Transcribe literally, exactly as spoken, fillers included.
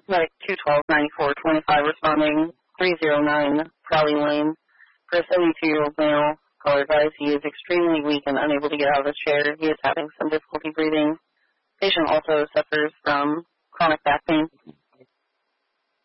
Medic two twelve ninety-four twenty-five responding three oh nine Crowley Lane. For a seventy-two-year-old male, caller advised he is extremely weak and unable to get out of his chair. He is having some difficulty breathing. Patient also suffers from chronic back pain.